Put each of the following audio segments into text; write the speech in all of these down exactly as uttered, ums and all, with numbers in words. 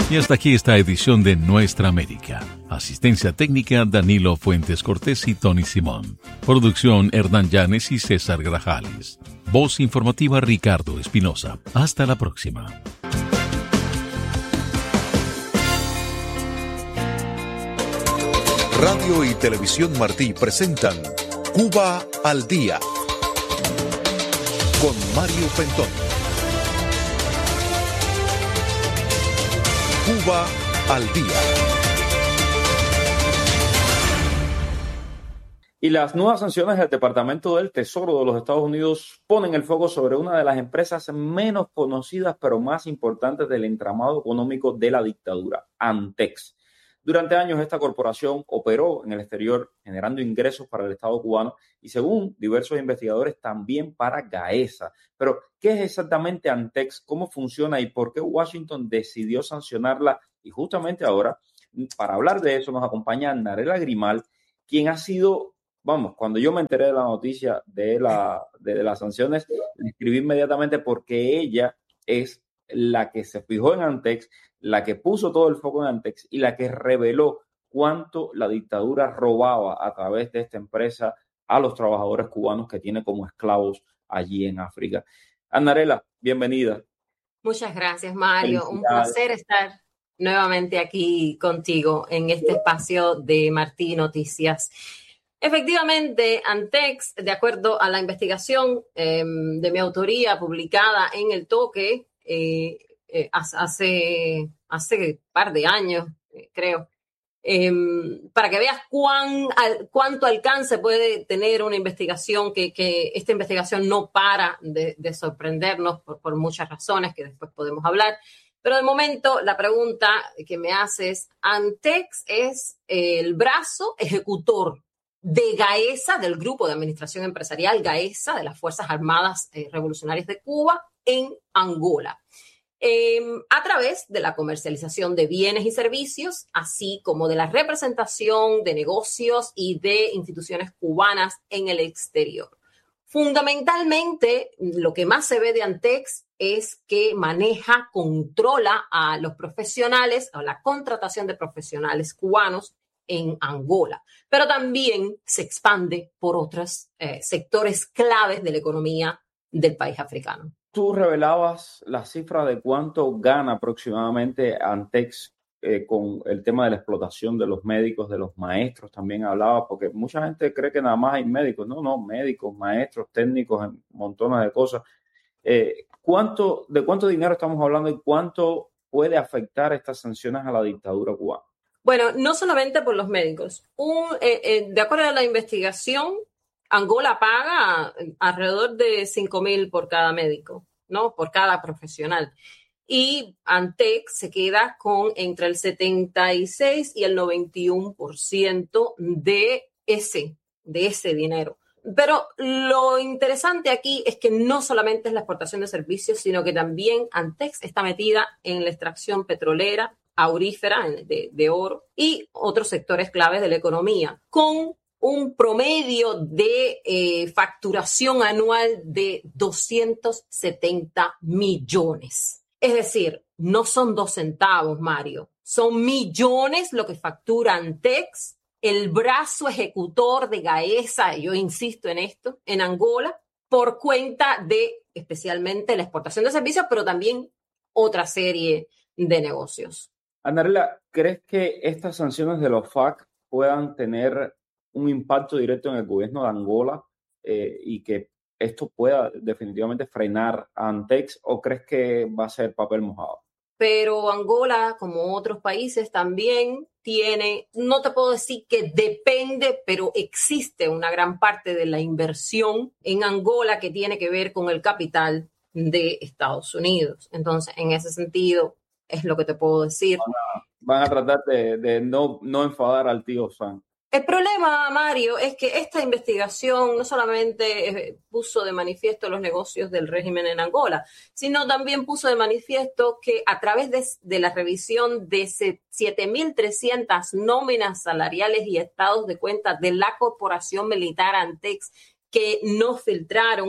Y hasta aquí esta edición de Nuestra América. Asistencia técnica Danilo Fuentes Cortés y Tony Simón. Producción Hernán Llanes y César Grajales. Voz informativa Ricardo Espinosa. Hasta la próxima. Radio y Televisión Martí presentan Cuba al Día con Mario Pentón. Cuba al Día. Y las nuevas sanciones del Departamento del Tesoro de los Estados Unidos ponen el foco sobre una de las empresas menos conocidas pero más importantes del entramado económico de la dictadura, Antex. Durante años esta corporación operó en el exterior generando ingresos para el Estado cubano y, según diversos investigadores, también para Gaesa. Pero, ¿qué es exactamente Antex? ¿Cómo funciona y por qué Washington decidió sancionarla? Y justamente ahora, para hablar de eso, nos acompaña Narela Grimal, quien ha sido, vamos, cuando yo me enteré de la noticia de, la, de, de las sanciones, le escribí inmediatamente porque ella es la que se fijó en Antex, la que puso todo el foco en Antex y la que reveló cuánto la dictadura robaba a través de esta empresa a los trabajadores cubanos que tiene como esclavos allí en África. Anarela, bienvenida. Muchas gracias, Mario. Un placer estar nuevamente aquí contigo en este espacio de Martí Noticias. Efectivamente, Antex, de acuerdo a la investigación eh, de mi autoría publicada en El Toque, eh, Eh, hace hace par de años, eh, creo, eh, para que veas cuán, al, cuánto alcance puede tener una investigación, que, que esta investigación no para de, de sorprendernos por, por muchas razones que después podemos hablar. Pero de momento la pregunta que me haces, Antex es el brazo ejecutor de Gaesa, del Grupo de Administración Empresarial Gaesa, de las Fuerzas Armadas eh, Revolucionarias de Cuba, en Angola. Eh, a través de la comercialización de bienes y servicios, así como de la representación de negocios y de instituciones cubanas en el exterior. Fundamentalmente, lo que más se ve de Antex es que maneja, controla a los profesionales, a la contratación de profesionales cubanos en Angola, pero también se expande por otros eh, sectores claves de la economía del país africano. Tú revelabas la cifra de cuánto gana aproximadamente Antex eh, con el tema de la explotación de los médicos, de los maestros, también hablaba, porque mucha gente cree que nada más hay médicos. No, no, médicos, maestros, técnicos, montones de cosas. Eh, ¿cuánto, ¿De cuánto dinero estamos hablando y cuánto puede afectar estas sanciones a la dictadura cubana? Bueno, no solamente por los médicos. Un, eh, eh, de acuerdo a la investigación, Angola paga alrededor de cinco mil por cada médico, ¿no? Por cada profesional. Y Antex se queda con entre el setenta y seis y el noventa y uno por ciento de ese, de ese dinero. Pero lo interesante aquí es que no solamente es la exportación de servicios, sino que también Antex está metida en la extracción petrolera, aurífera, de, de oro y otros sectores claves de la economía, con un promedio de eh, facturación anual de doscientos setenta millones. Es decir, no son dos centavos, Mario, son millones lo que factura Antex, el brazo ejecutor de Gaesa, yo insisto en esto, en Angola, por cuenta de especialmente la exportación de servicios, pero también otra serie de negocios. Anarela, ¿crees que estas sanciones de los F A C puedan tener un impacto directo en el gobierno de Angola eh, y que esto pueda definitivamente frenar a Antex, o crees que va a ser papel mojado? Pero Angola, como otros países, también tiene, no te puedo decir que depende, pero existe una gran parte de la inversión en Angola que tiene que ver con el capital de Estados Unidos. Entonces, en ese sentido, es lo que te puedo decir. Van a, van a tratar de, de no, no enfadar al tío Sam. El problema, Mario, es que esta investigación no solamente puso de manifiesto los negocios del régimen en Angola, sino también puso de manifiesto que a través de, de la revisión de siete mil trescientas nóminas salariales y estados de cuenta de la corporación militar Antex que no filtraron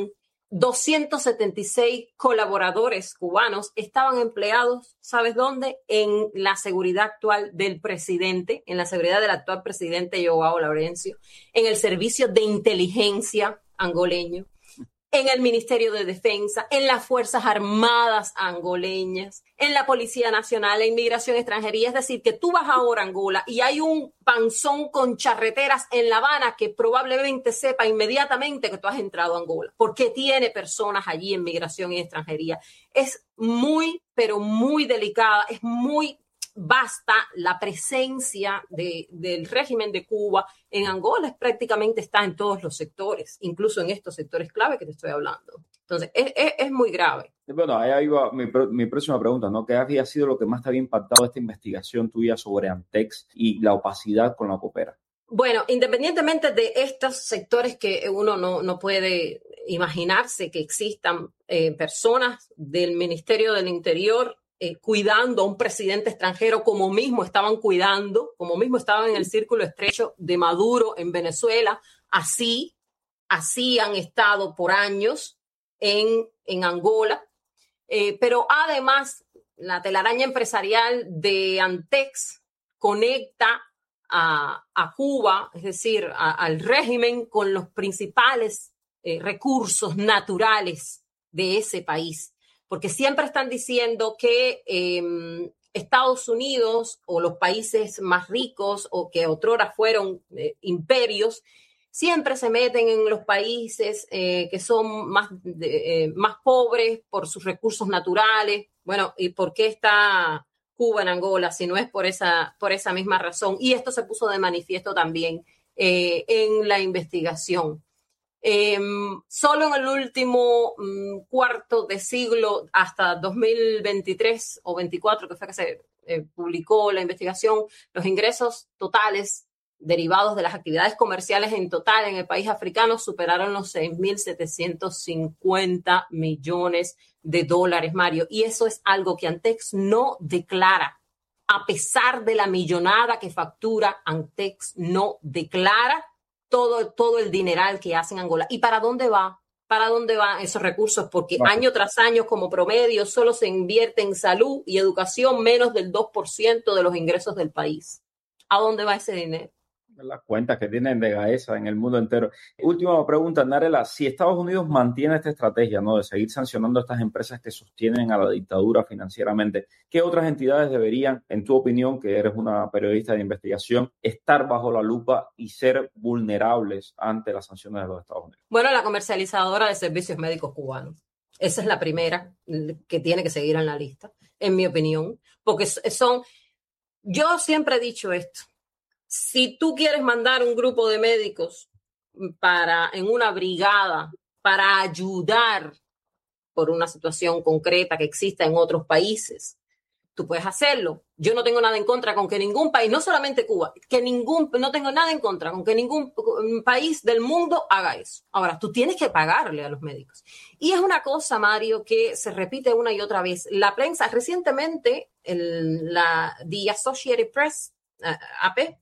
doscientos setenta y seis colaboradores cubanos estaban empleados, ¿sabes dónde? En la seguridad actual del presidente, en la seguridad del actual presidente Joao Lourenço, en el servicio de inteligencia angoleño, en el Ministerio de Defensa, en las Fuerzas Armadas angoleñas, en la Policía Nacional, en Inmigración y Extranjería. Es decir, que tú vas ahora a Angola y hay un panzón con charreteras en La Habana que probablemente sepa inmediatamente que tú has entrado a Angola, porque tiene personas allí en Migración y Extranjería. Es muy, pero muy delicada, es muy vasta la presencia de, del régimen de Cuba en Angola, prácticamente está en todos los sectores, incluso en estos sectores clave que te estoy hablando. Entonces, es, es, es muy grave. Bueno, ahí va mi, mi próxima pregunta, ¿no? ¿Qué había sido lo que más te había impactado de esta investigación tuya sobre Antex y la opacidad con la que opera? Bueno, independientemente de estos sectores que uno no, no puede imaginarse que existan eh, personas del Ministerio del Interior Eh, cuidando a un presidente extranjero como mismo estaban cuidando, como mismo estaban en el círculo estrecho de Maduro en Venezuela, así, así han estado por años en, en Angola. Eh, pero además, la telaraña empresarial de Antex conecta a, a Cuba, es decir, a, al régimen con los principales eh, recursos naturales de ese país. Porque siempre están diciendo que eh, Estados Unidos o los países más ricos o que otrora fueron eh, imperios, siempre se meten en los países eh, que son más, de, eh, más pobres por sus recursos naturales. Bueno, ¿y por qué está Cuba en Angola si no es por esa, por esa misma razón? Y esto se puso de manifiesto también eh, en la investigación. Eh, solo en el último um, cuarto de siglo, hasta dos mil veintitrés o veinticuatro, que fue que se eh, publicó la investigación, los ingresos totales derivados de las actividades comerciales en total en el país africano superaron los seis mil setecientos cincuenta millones de dólares, Mario. Y eso es algo que Antex no declara. A pesar de la millonada que factura, Antex no declara Todo, todo el dineral que hacen en Angola. ¿Y para dónde va? ¿Para dónde van esos recursos? Porque bueno, año tras año, como promedio, solo se invierte en salud y educación menos del dos por ciento de los ingresos del país. ¿A dónde va ese dinero? Las cuentas que tienen de Gaesa en el mundo entero. Última pregunta, Narela. Si Estados Unidos mantiene esta estrategia, ¿no?, de seguir sancionando a estas empresas que sostienen a la dictadura financieramente, ¿qué otras entidades deberían, en tu opinión, que eres una periodista de investigación, estar bajo la lupa y ser vulnerables ante las sanciones de los Estados Unidos? Bueno, la comercializadora de servicios médicos cubanos. Esa es la primera que tiene que seguir en la lista, en mi opinión, porque son... Yo siempre he dicho esto. Si tú quieres mandar un grupo de médicos para, en una brigada para ayudar por una situación concreta que exista en otros países, tú puedes hacerlo. Yo no tengo nada en contra con que ningún país, no solamente Cuba, que ningún, no tengo nada en contra con que ningún país del mundo haga eso. Ahora, tú tienes que pagarle a los médicos. Y es una cosa, Mario, que se repite una y otra vez. La prensa, recientemente, el, la The Associated Press, uh, A P,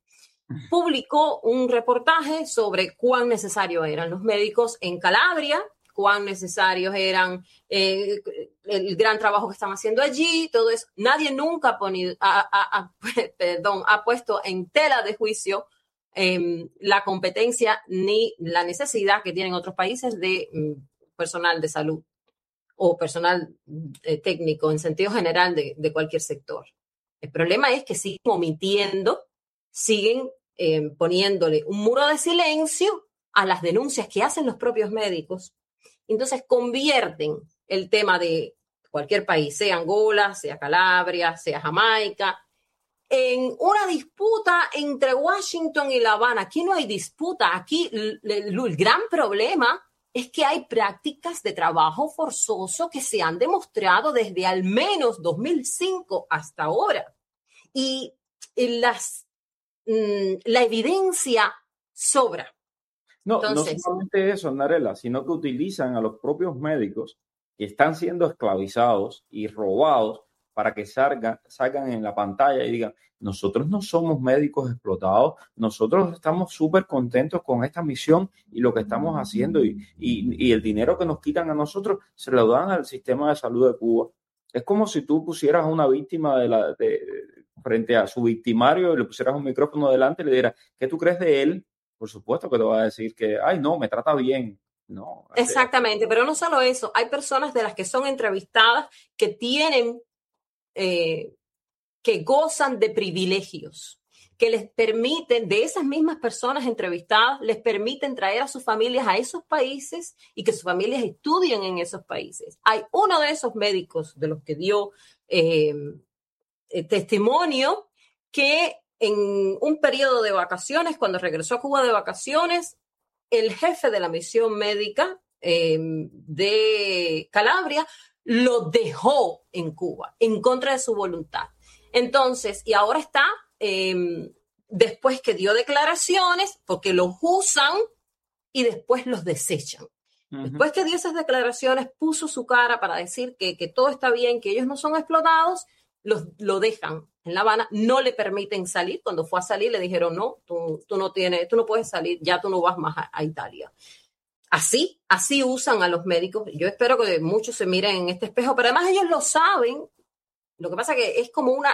publicó un reportaje sobre cuán necesarios eran los médicos en Calabria, cuán necesarios eran eh, el gran trabajo que están haciendo allí, todo eso. Nadie nunca ha, ponido, ha, ha, ha, perdón, ha puesto en tela de juicio eh, la competencia ni la necesidad que tienen otros países de um, personal de salud o personal eh, técnico en sentido general de, de cualquier sector. El problema es que siguen omitiendo, siguen Eh, poniéndole un muro de silencio a las denuncias que hacen los propios médicos. Entonces convierten el tema de cualquier país, sea Angola, sea Calabria, sea Jamaica, en una disputa entre Washington y La Habana. Aquí no hay disputa, aquí el, el, el gran problema es que hay prácticas de trabajo forzoso que se han demostrado desde al menos dos mil cinco hasta ahora. Y en las la evidencia sobra. No, Entonces, no solamente eso, Narela, sino que utilizan a los propios médicos que están siendo esclavizados y robados para que salgan, salgan en la pantalla y digan, nosotros no somos médicos explotados, nosotros estamos súper contentos con esta misión y lo que estamos haciendo y, y, y el dinero que nos quitan a nosotros se lo dan al sistema de salud de Cuba. Es como si tú pusieras a una víctima de la, de, frente a su victimario y le pusieras un micrófono delante y le dieras, ¿qué tú crees de él? Por supuesto que te va a decir que, ay, no, me trata bien. No. Exactamente, pero no solo eso, hay personas de las que son entrevistadas que tienen, eh, que gozan de privilegios, que les permiten, de esas mismas personas entrevistadas, les permiten traer a sus familias a esos países y que sus familias estudien en esos países. Hay uno de esos médicos de los que dio eh, eh, testimonio que en un periodo de vacaciones, cuando regresó a Cuba de vacaciones, el jefe de la misión médica eh, de Calabria lo dejó en Cuba en contra de su voluntad. Entonces, y ahora está, eh, después que dio declaraciones, porque los usan y después los desechan. Uh-huh. Después que dio esas declaraciones, puso su cara para decir que, que todo está bien, que ellos no son explotados, los, lo dejan en La Habana, no le permiten salir. Cuando fue a salir le dijeron, no, tú, tú no tienes, tú no puedes salir, ya tú no vas más a, a Italia. Así, así usan a los médicos. Yo espero que muchos se miren en este espejo, pero además ellos lo saben. Lo que pasa es que es como una,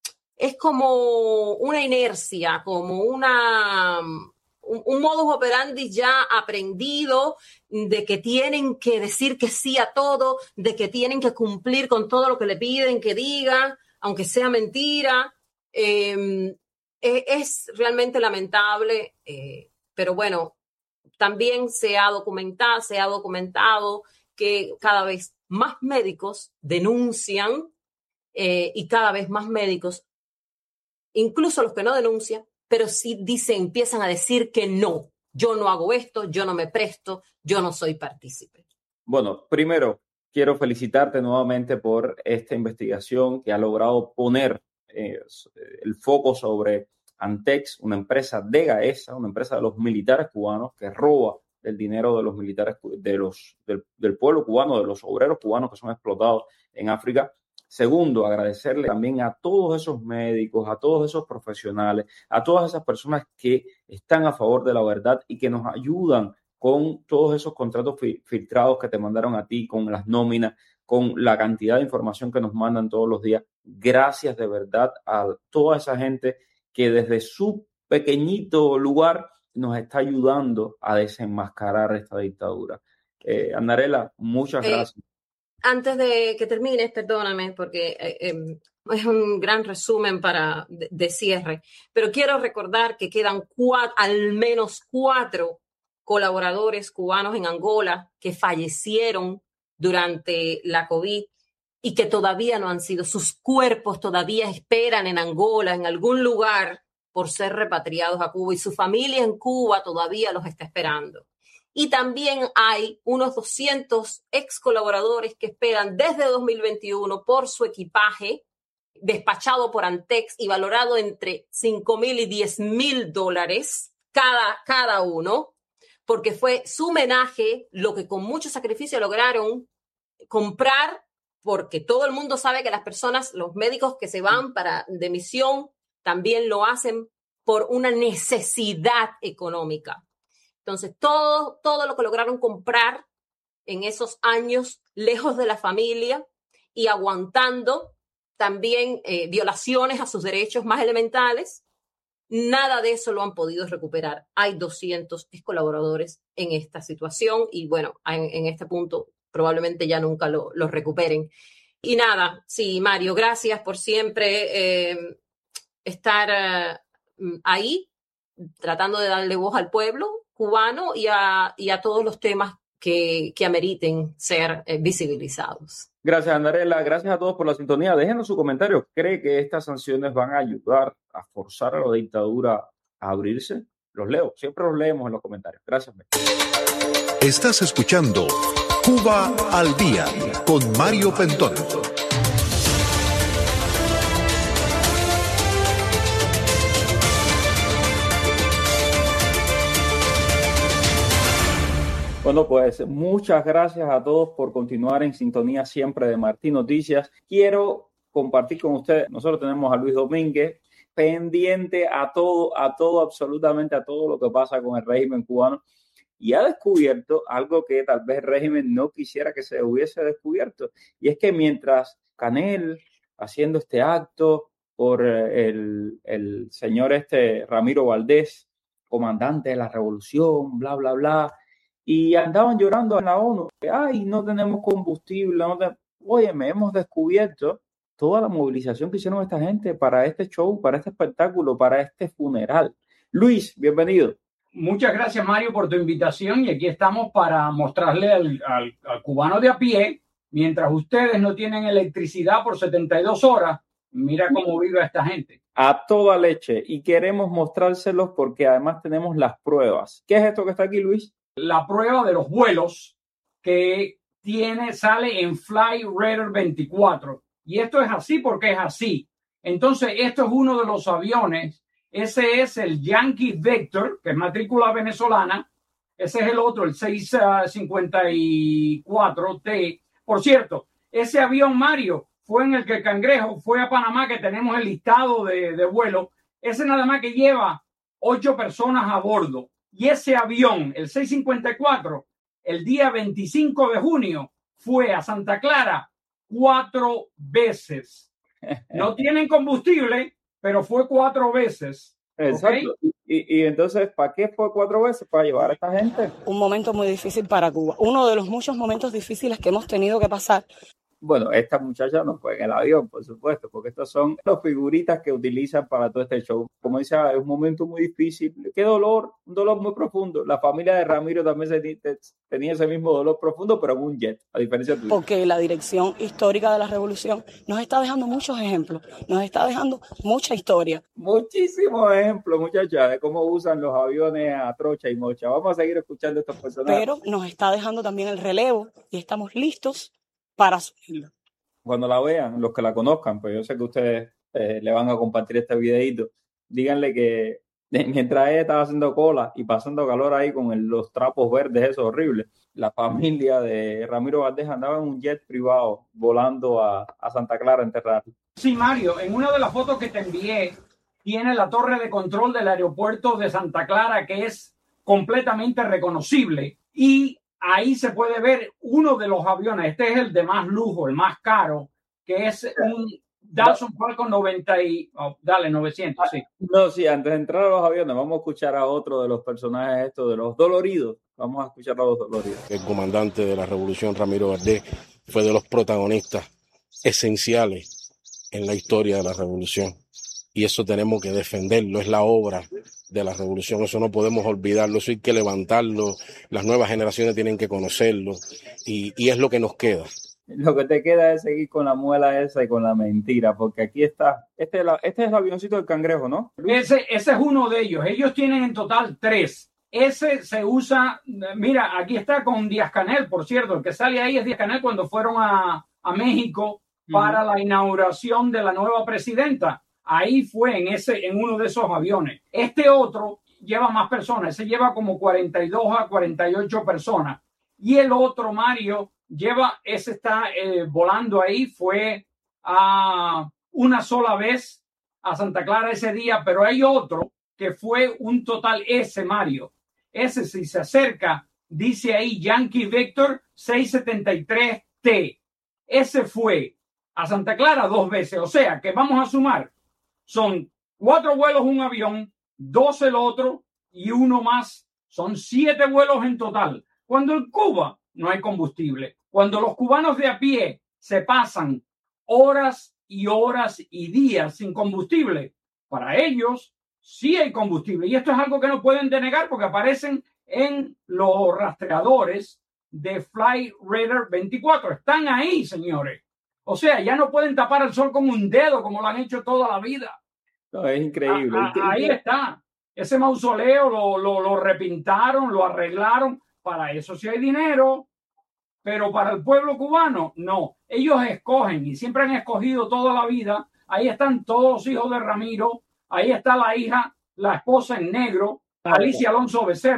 es como una inercia, como una, un, un modus operandi ya aprendido de que tienen que decir que sí a todo, de que tienen que cumplir con todo lo que le piden que diga, aunque sea mentira. Eh, es, es realmente lamentable, eh, pero bueno, también se ha documentado, se ha documentado que cada vez más médicos denuncian eh, y cada vez más médicos, incluso los que no denuncian, pero sí dicen, empiezan a decir que no, yo no hago esto, yo no me presto, yo no soy partícipe. Bueno, primero, quiero felicitarte nuevamente por esta investigación que ha logrado poner eh, el foco sobre Antex, una empresa de Gaesa, una empresa de los militares cubanos que roba el dinero de los militares, de los, del, del pueblo cubano, de los obreros cubanos que son explotados en África. Segundo, agradecerle también a todos esos médicos, a todos esos profesionales, a todas esas personas que están a favor de la verdad y que nos ayudan con todos esos contratos fi- filtrados que te mandaron a ti, con las nóminas, con la cantidad de información que nos mandan todos los días. Gracias de verdad a toda esa gente que desde su pequeñito lugar nos está ayudando a desenmascarar esta dictadura. Eh, Andarela, muchas gracias. Eh, antes de que termines, perdóname, porque eh, eh, es un gran resumen para de, de cierre, pero quiero recordar que quedan cuatro, al menos cuatro colaboradores cubanos en Angola que fallecieron durante la COVID y que todavía no han sido, sus cuerpos todavía esperan en Angola, en algún lugar, por ser repatriados a Cuba, y su familia en Cuba todavía los está esperando. Y también hay unos doscientos ex colaboradores que esperan desde dos mil veintiuno por su equipaje despachado por Antex y valorado entre cinco mil y diez mil dólares cada, cada uno, porque fue su homenaje lo que con mucho sacrificio lograron comprar, porque todo el mundo sabe que las personas, los médicos que se van para de misión, también lo hacen por una necesidad económica. Entonces, todo, todo lo que lograron comprar en esos años lejos de la familia y aguantando también eh, violaciones a sus derechos más elementales, nada de eso lo han podido recuperar. Hay doscientos colaboradores en esta situación y bueno, en, en este punto probablemente ya nunca lo, lo recuperen. Y nada, sí, Mario, gracias por siempre eh, estar uh, ahí tratando de darle voz al pueblo cubano y a, y a todos los temas que, que ameriten ser eh, visibilizados. Gracias, Andarela. Gracias a todos por la sintonía. Déjenos su comentario. ¿Cree que estas sanciones van a ayudar a forzar a la dictadura a abrirse? Los leo. Siempre los leemos en los comentarios. Gracias. Estás escuchando Cuba al Día con Mario Pentón. Bueno, pues muchas gracias a todos por continuar en sintonía siempre de Martín Noticias. Quiero compartir con ustedes. Nosotros tenemos a Luis Domínguez pendiente a todo, a todo, absolutamente a todo lo que pasa con el régimen cubano, y ha descubierto algo que tal vez el régimen no quisiera que se hubiese descubierto, y es que mientras Canel haciendo este acto por el, el señor este Ramiro Valdés, comandante de la revolución, bla, bla, bla, y andaban llorando en la ONU, que, ay, no tenemos combustible, no te... oye, me hemos descubierto toda la movilización que hicieron esta gente para este show, para este espectáculo, para este funeral. Luis, bienvenido. Muchas gracias, Mario, por tu invitación, y aquí estamos para mostrarle al, al, al cubano de a pie, mientras ustedes no tienen electricidad por setenta y dos horas, mira cómo vive esta gente. A toda leche, y queremos mostrárselos porque además tenemos las pruebas. ¿Qué es esto que está aquí, Luis? La prueba de los vuelos que tiene, sale en Flyradar veinticuatro. Y esto es así porque es así. Entonces, esto es uno de los aviones. Ese es el Yankee Vector, que es matrícula venezolana. Ese es el otro, el seiscientos cincuenta y cuatro T. Por cierto, ese avión, Mario, fue en el que el Cangrejo fue a Panamá, que tenemos el listado de, de vuelo. Ese nada más que lleva ocho personas a bordo. Y ese avión, el seiscientos cincuenta y cuatro, el día veinticinco de junio, fue a Santa Clara cuatro veces. No tienen combustible, pero fue cuatro veces. Exacto. ¿Okay? Y, y entonces, ¿para qué fue cuatro veces? Para llevar a esta gente. Un momento muy difícil para Cuba. Uno de los muchos momentos difíciles que hemos tenido que pasar. Bueno, esta muchacha no fue en el avión, por supuesto, porque estos son las figuritas que utilizan para todo este show. Como decía, es un momento muy difícil. Qué dolor, un dolor muy profundo. La familia de Ramiro también se, tenía ese mismo dolor profundo, pero en un jet, a diferencia tuya. Porque la dirección histórica de la revolución nos está dejando muchos ejemplos, nos está dejando mucha historia. Muchísimos ejemplos, muchachas, de cómo usan los aviones a trocha y mocha. Vamos a seguir escuchando estos personajes. Pero nos está dejando también el relevo y estamos listos para asumirlo. Cuando la vean, los que la conozcan, pues yo sé que ustedes eh, le van a compartir este videito, díganle que eh, mientras ella estaba haciendo cola y pasando calor ahí con el, los trapos verdes, esos horribles, la familia de Ramiro Valdés andaba en un jet privado volando a, a Santa Clara a enterrarlo. Sí, Mario, en una de las fotos que te envié tiene la torre de control del aeropuerto de Santa Clara, que es completamente reconocible, y ahí se puede ver uno de los aviones. Este es el de más lujo, el más caro, que es un Dassault Falcon noventa y... Oh, dale, novecientos, sí. No, sí, antes de entrar a los aviones, vamos a escuchar a otro de los personajes estos, de los doloridos. Vamos a escuchar a los doloridos. El comandante de la revolución, Ramiro Valdés, fue de los protagonistas esenciales en la historia de la revolución. Y eso tenemos que defenderlo, es la obra de la revolución, eso no podemos olvidarlo, eso hay que levantarlo, las nuevas generaciones tienen que conocerlo, y, y es lo que nos queda. Lo que te queda es seguir con la muela esa y con la mentira, porque aquí está, este es, la, este es el avioncito del Cangrejo, ¿no? Ese, ese es uno de ellos, ellos tienen en total tres. Ese se usa, mira, aquí está con Díaz-Canel, por cierto, el que sale ahí es Díaz-Canel cuando fueron a, a México para uh-huh. la inauguración de la nueva presidenta. Ahí fue en ese, en uno de esos aviones. Este otro lleva más personas, ese lleva como cuarenta y dos a cuarenta y ocho personas. Y el otro, Mario, lleva, ese está eh, volando ahí, fue a una sola vez a Santa Clara ese día, pero hay otro que fue un total, ese, Mario. Ese, si se acerca, dice ahí Yankee Vector seiscientos setenta y tres T. Ese fue a Santa Clara dos veces, o sea que vamos a sumar. Son cuatro vuelos un avión, dos el otro y uno más. Son siete vuelos en total. Cuando en Cuba no hay combustible, cuando los cubanos de a pie se pasan horas y horas y días sin combustible, para ellos sí hay combustible. Y esto es algo que no pueden denegar porque aparecen en los rastreadores de Flyradar veinticuatro. Están ahí, señores. O sea, ya no pueden tapar el sol con un dedo como lo han hecho toda la vida. No, es increíble. A, a, ahí está. Ese mausoleo lo, lo, lo repintaron, lo arreglaron. Para eso sí hay dinero. Pero para el pueblo cubano, no. Ellos escogen y siempre han escogido toda la vida. Ahí están todos los hijos de Ramiro. Ahí está la hija, la esposa en negro, Alicia Alonso Becerra.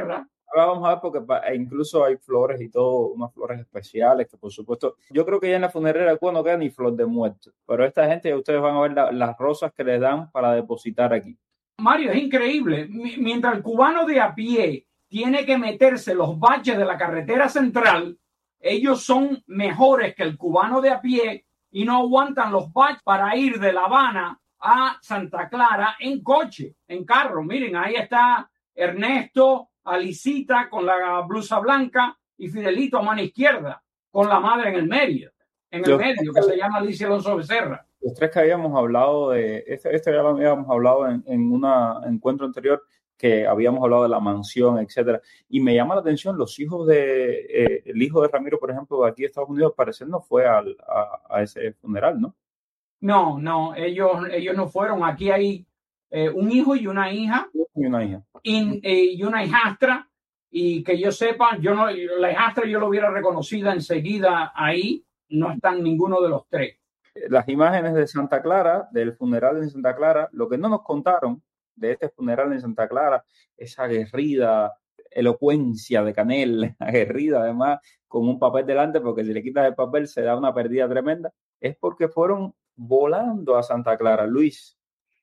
Ahora vamos a ver porque incluso hay flores y todo, unas flores especiales que por supuesto, yo creo que ya en la funeraria de Cuba no queda ni flor de muerto, pero esta gente, ustedes van a ver la, las rosas que les dan para depositar aquí. Mario, es increíble. Mientras el cubano de a pie tiene que meterse los baches de la carretera central, ellos son mejores que el cubano de a pie y no aguantan los baches para ir de La Habana a Santa Clara en coche, en carro. Miren, ahí está Ernesto, Alicita con la blusa blanca y Fidelito a mano izquierda, con la madre en el medio, en el medio, que se llama Alicia Alonso Becerra. Los tres que habíamos hablado de, esto, esto ya lo habíamos hablado en, en un encuentro anterior, que habíamos hablado de la mansión, etcétera. Y me llama la atención, los hijos de, eh, el hijo de Ramiro, por ejemplo, de aquí de Estados Unidos, parece no fue al, a, a ese funeral, ¿no? No, no, ellos, ellos no fueron. Aquí hay eh, un hijo y una hija. Y una hija. Y, eh, y una hijastra. Y que yo sepa, yo no, la hijastra yo lo hubiera reconocida enseguida ahí. No están ninguno de los tres. Las imágenes de Santa Clara, del funeral en Santa Clara, lo que no nos contaron de este funeral en Santa Clara, esa aguerrida elocuencia de Canel, aguerrida además con un papel delante, porque si le quitas el papel se da una pérdida tremenda, es porque fueron volando a Santa Clara. Luis.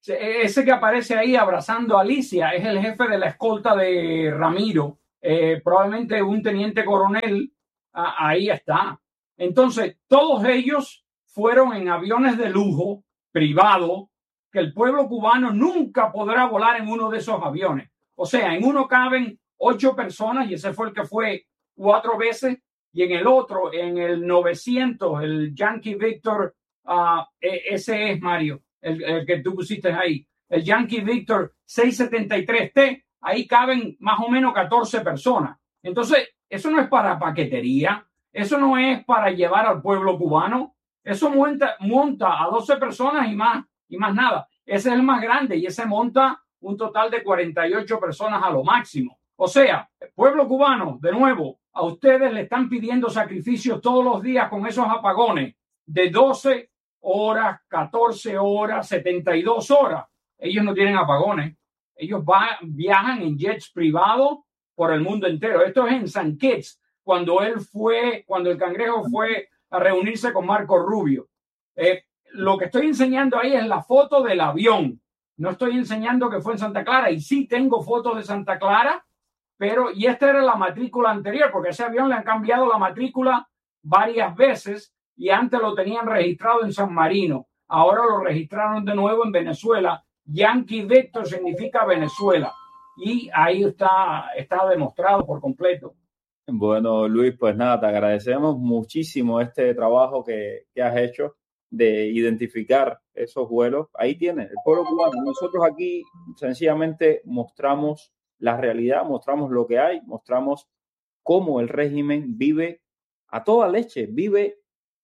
Ese que aparece ahí abrazando a Alicia es el jefe de la escolta de Ramiro, eh, probablemente un teniente coronel, ah, ahí está. Entonces, todos ellos fueron en aviones de lujo, privado, que el pueblo cubano nunca podrá volar en uno de esos aviones. O sea, en uno caben ocho personas y ese fue el que fue cuatro veces, y en el otro, en el novecientos, el Yankee Victor, uh, ese es Mario, el, el que tú pusiste ahí, el Yankee Victor seiscientos setenta y tres T, ahí caben más o menos catorce personas. Entonces, eso no es para paquetería, eso no es para llevar al pueblo cubano, eso monta, monta a doce personas y más, y más nada. Ese es el más grande y ese monta un total de cuarenta y ocho personas a lo máximo. O sea, el pueblo cubano, de nuevo, a ustedes le están pidiendo sacrificios todos los días con esos apagones de doce horas, catorce horas, setenta y dos horas. Ellos no tienen apagones. Ellos va, viajan en jets privados por el mundo entero. Esto es en San Kitts, cuando él fue, cuando el Cangrejo fue a reunirse con Marco Rubio. Eh, lo que estoy enseñando ahí es la foto del avión. No estoy enseñando que fue en Santa Clara, y sí tengo fotos de Santa Clara, pero, y esta era la matrícula anterior, porque ese avión le han cambiado la matrícula varias veces y antes lo tenían registrado en San Marino. Ahora lo registraron de nuevo en Venezuela. Yankee Victor significa Venezuela. Y ahí está, está demostrado por completo. Bueno, Luis, pues nada, te agradecemos muchísimo este trabajo que, que has hecho de identificar esos vuelos. Ahí tiene el pueblo cubano. Nosotros aquí sencillamente mostramos la realidad, mostramos lo que hay, mostramos cómo el régimen vive a toda leche, vive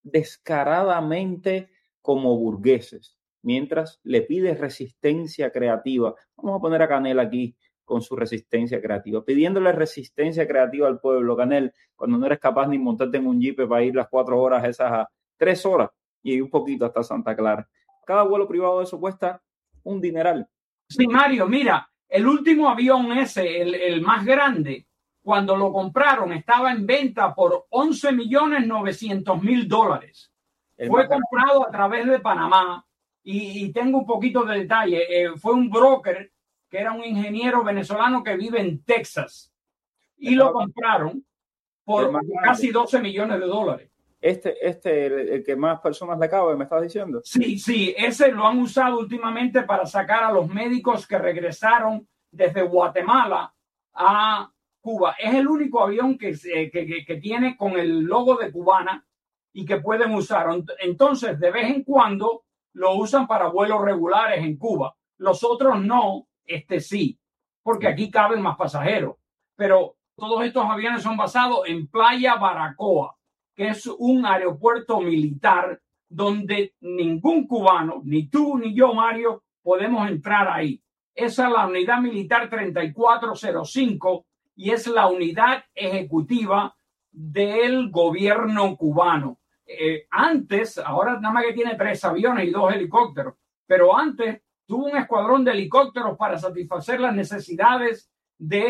descaradamente como burgueses, mientras le pide resistencia creativa. Vamos a poner a Canel aquí con su resistencia creativa, pidiéndole resistencia creativa al pueblo. Canel, cuando no eres capaz ni montarte en un jeep para ir las cuatro horas esas a tres horas y un poquito hasta Santa Clara. Cada vuelo privado de eso cuesta un dineral. Sí, Mario, mira, el último avión ese, el, el más grande, cuando lo compraron estaba en venta por once millones novecientos mil dólares. Fue comprado a través de Panamá y, y tengo un poquito de detalle. Eh, fue un broker que era un ingeniero venezolano que vive en Texas y lo compraron por casi doce millones de dólares. Este, este, el, el que más personas le cabe, ¿me estás diciendo? Sí, sí, ese lo han usado últimamente para sacar a los médicos que regresaron desde Guatemala a Cuba. Es el único avión que, que, que, que tiene con el logo de Cubana y que pueden usar. Entonces, de vez en cuando lo usan para vuelos regulares en Cuba. Los otros no, este sí, porque aquí caben más pasajeros. Pero todos estos aviones son basados en Playa Baracoa, que es un aeropuerto militar donde ningún cubano, ni tú ni yo, Mario, podemos entrar ahí. Esa es la unidad militar treinta y cuatro cero cinco y es la unidad ejecutiva del gobierno cubano. Eh, antes, ahora nada más que tiene tres aviones y dos helicópteros, pero antes tuvo un escuadrón de helicópteros para satisfacer las necesidades de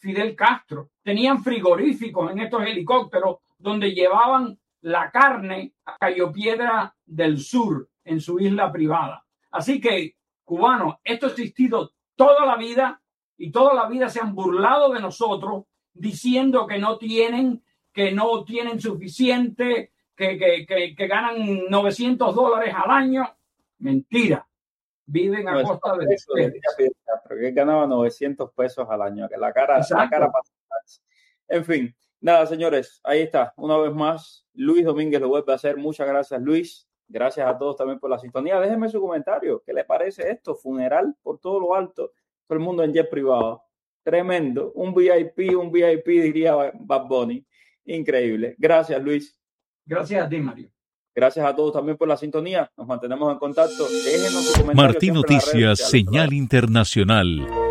Fidel Castro. Tenían frigoríficos en estos helicópteros donde llevaban la carne a Cayo Piedra del Sur, en su isla privada. Así que, cubanos, esto ha existido toda la vida y toda la vida se han burlado de nosotros diciendo que no tienen, que no tienen suficiente, que, que, que, que ganan novecientos dólares al año. Mentira. Viven a No, costa de eso decía Fidel Castro, que ganaba novecientos pesos al año, que la cara, la cara para... En fin, nada, señores, ahí está. Una vez más, Luis Domínguez lo vuelve a hacer. Muchas gracias, Luis. Gracias a todos también por la sintonía. Déjenme su comentario. ¿Qué le parece esto? Funeral por todo lo alto. Todo el mundo en jet privado. Tremendo. Un V I P, un V I P, diría Bad Bunny. Increíble. Gracias, Luis. Gracias a ti, Mario. Gracias a todos también por la sintonía. Nos mantenemos en contacto. Déjenos su comentario. Martín Noticias, señal internacional.